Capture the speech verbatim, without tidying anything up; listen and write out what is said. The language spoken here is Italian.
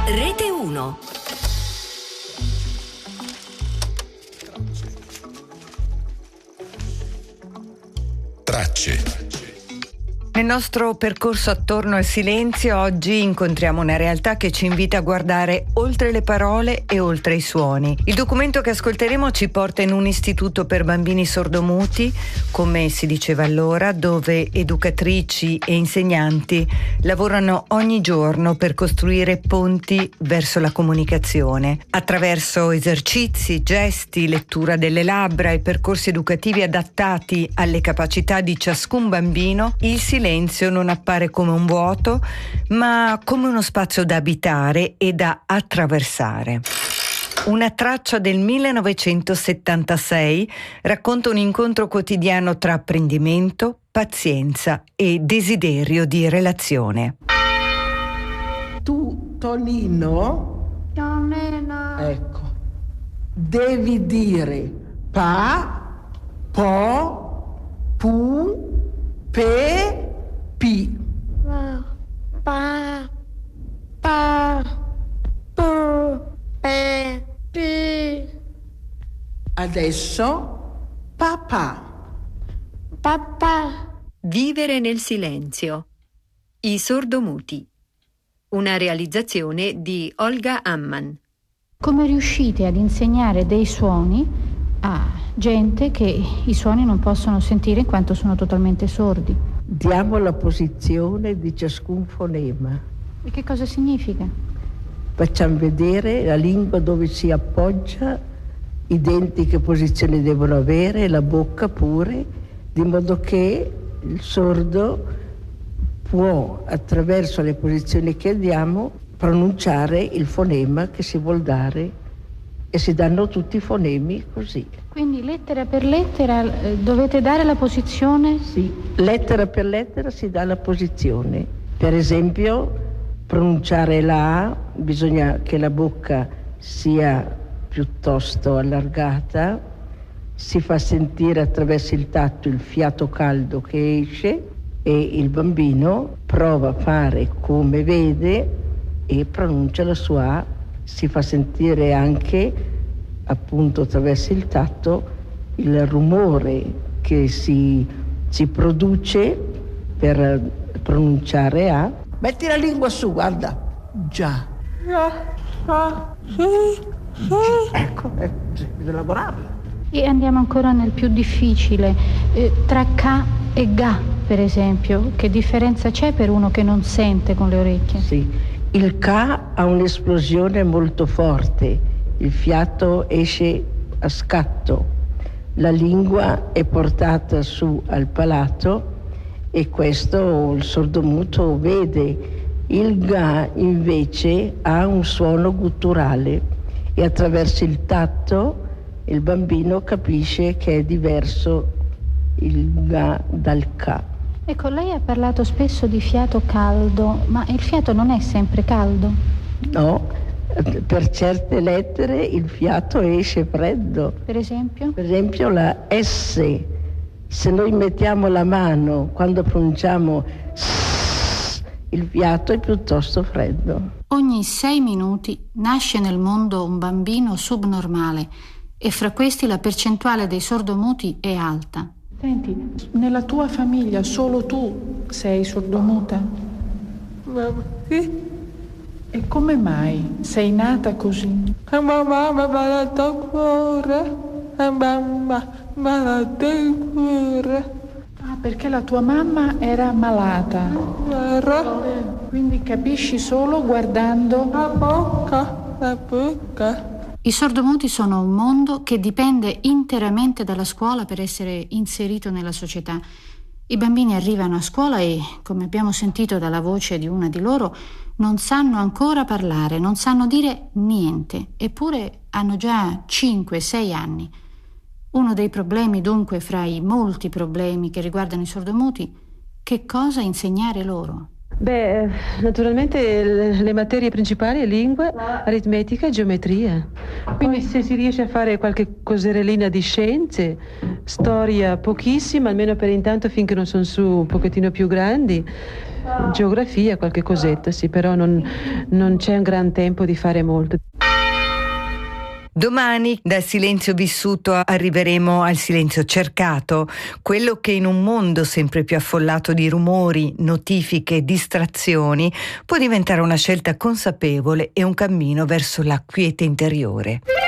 Rete uno. Tracce. Nel nostro percorso attorno al silenzio oggi incontriamo una realtà che ci invita a guardare oltre le parole e oltre i suoni. Il documento che ascolteremo ci porta in un istituto per bambini sordomuti, come si diceva allora, dove educatrici e insegnanti lavorano ogni giorno per costruire ponti verso la comunicazione. Attraverso esercizi, gesti, lettura delle labbra e percorsi educativi adattati alle capacità di ciascun bambino, il silenzio Il silenzio non appare come un vuoto, ma come uno spazio da abitare e da attraversare. Una traccia del millenovecentosettantasei racconta un incontro quotidiano tra apprendimento, pazienza e desiderio di relazione. Tu, Tonino, Tonino, ecco, devi dire pa, po, pu, pe, pi. pa, pa, pa, pu, pe, pi. Adesso papà. Papà. Vivere nel silenzio. I sordomuti. Una realizzazione di Olga Ammann. Come riuscite ad insegnare dei suoni a gente che i suoni non possono sentire in quanto sono totalmente sordi? Diamo la posizione di ciascun fonema. E che cosa significa? Facciamo vedere la lingua dove si appoggia, i denti che posizione devono avere, la bocca pure, di modo che il sordo può, attraverso le posizioni che diamo, pronunciare il fonema che si vuol dare, e si danno tutti i fonemi così. Quindi lettera per lettera eh, dovete dare la posizione? Sì, lettera per lettera si dà la posizione. Per esempio, pronunciare la A, bisogna che la bocca sia piuttosto allargata, si fa sentire attraverso il tatto il fiato caldo che esce e il bambino prova a fare come vede e pronuncia la sua A. Si fa sentire anche, appunto attraverso il tatto, il rumore che si, si produce per pronunciare A. Metti la lingua su, guarda. Già. Ecco, eh, bisogna lavorarla. E andiamo ancora nel più difficile, eh, tra K e Ga, per esempio. Che differenza c'è per uno che non sente con le orecchie? Sì. Il K ha un'esplosione molto forte, il fiato esce a scatto, la lingua è portata su al palato e questo il sordomuto vede. Il Ga invece ha un suono gutturale e attraverso il tatto il bambino capisce che è diverso il Ga dal K. Ecco, lei ha parlato spesso di fiato caldo, ma il fiato non è sempre caldo? No, per certe lettere il fiato esce freddo. Per esempio? Per esempio la S, se noi mettiamo la mano quando pronunciamo S, il fiato è piuttosto freddo. Ogni sei minuti nasce nel mondo un bambino subnormale e fra questi la percentuale dei sordomuti è alta. Senti, nella tua famiglia solo tu sei sordomuta? Sì. E come mai sei nata così? La mamma mi ha malato il cuore, la mamma mi ha malato il cuore. Ah, perché la tua mamma era malata. Vero? Quindi capisci solo guardando La bocca, la bocca. I sordomuti sono un mondo che dipende interamente dalla scuola per essere inserito nella società. I bambini arrivano a scuola e, come abbiamo sentito dalla voce di una di loro, non sanno ancora parlare, non sanno dire niente, eppure hanno già cinque sei anni. Uno dei problemi, dunque, fra i molti problemi che riguardano i sordomuti, che cosa insegnare loro? Beh, naturalmente le, le materie principali è lingua, aritmetica e geometria. Quindi se si riesce a fare qualche coserellina di scienze, storia pochissima, almeno per intanto finché non sono su un pochettino più grandi, geografia, qualche cosetta, sì, però non, non c'è un gran tempo di fare molto. Domani dal silenzio vissuto arriveremo al silenzio cercato, quello che in un mondo sempre più affollato di rumori, notifiche e distrazioni può diventare una scelta consapevole e un cammino verso la quiete interiore.